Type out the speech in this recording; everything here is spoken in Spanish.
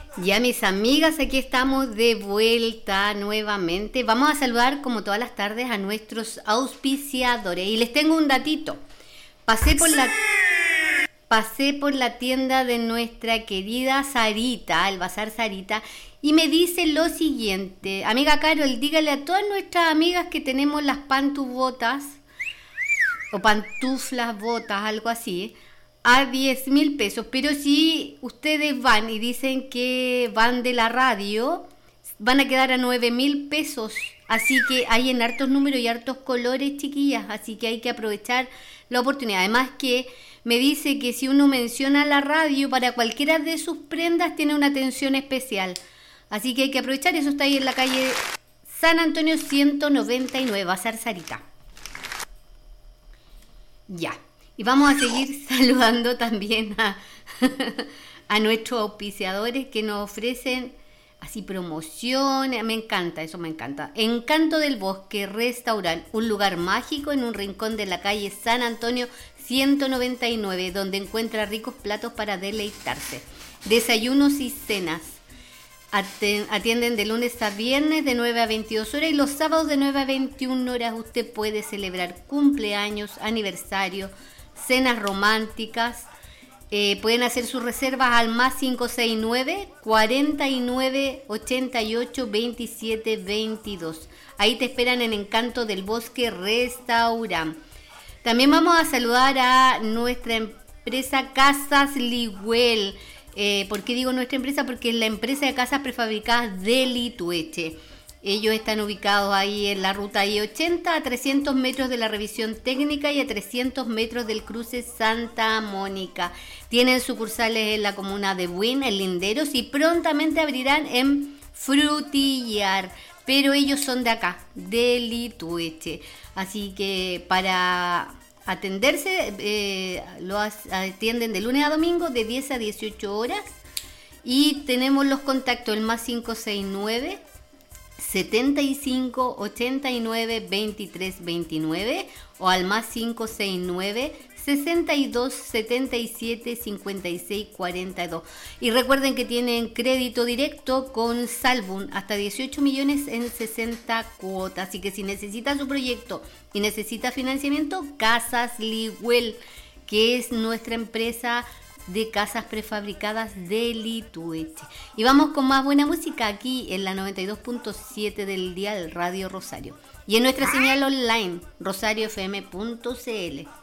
Ya mis amigas, aquí estamos de vuelta nuevamente. Vamos a saludar como todas las tardes a nuestros auspiciadores. Y les tengo un datito. Pasé por la tienda de nuestra querida Sarita, el Bazar Sarita, y me dice lo siguiente. Amiga Carol, dígale a todas nuestras amigas que tenemos las pantubotas o pantuflas botas, algo así, a 10.000 pesos, pero si ustedes van y dicen que van de la radio, van a quedar a 9.000 pesos, así que hay en hartos números y hartos colores, chiquillas, así que hay que aprovechar la oportunidad. Además que me dice que si uno menciona la radio, para cualquiera de sus prendas tiene una atención especial, así que hay que aprovechar. Eso está ahí en la calle San Antonio 199, Bazar Sarita. Ya. Y vamos a seguir saludando también a nuestros auspiciadores que nos ofrecen así promociones. Me encanta, eso me encanta. Encanto del Bosque Restaurant, un lugar mágico en un rincón de la calle San Antonio 199, donde encuentra ricos platos para deleitarse. Desayunos y cenas. Atienden de lunes a viernes de 9 a 22 horas y los sábados de 9 a 21 horas. Usted puede celebrar cumpleaños, aniversario, cenas románticas. Pueden hacer sus reservas al más 569 49 88 27 22. Ahí te esperan en Encanto del Bosque Restaurant. También vamos a saludar a nuestra empresa Casas Ligüel. ¿Por qué digo nuestra empresa? Porque es la empresa de casas prefabricadas de Litueche. Ellos están ubicados ahí en la ruta I-80, a 300 metros de la revisión técnica y a 300 metros del cruce Santa Mónica. Tienen sucursales en la comuna de Buin, en Linderos, y prontamente abrirán en Frutillar. Pero ellos son de acá, de Litueche. Así que para atenderse, lo atienden de lunes a domingo de 10 a 18 horas. Y tenemos los contactos, el más 569 75 89 23 29 o al más 569 62 77 56 42. Y recuerden que tienen crédito directo con Salbun hasta 18 millones en 60 cuotas. Así que si necesita su proyecto y necesita financiamiento, Casas Ligüel, que es nuestra empresa de casas prefabricadas de Litueche. Y vamos con más buena música aquí en la 92.7 del dial Radio Rosario y en nuestra señal online rosariofm.cl.